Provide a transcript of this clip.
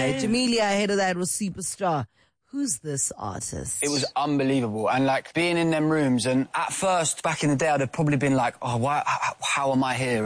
right. Jamelia ahead of that was Superstar. Who's this artist? It was unbelievable. And, like, being in them rooms, and at first, back in the day, I'd have probably been like, oh, why, how am I here?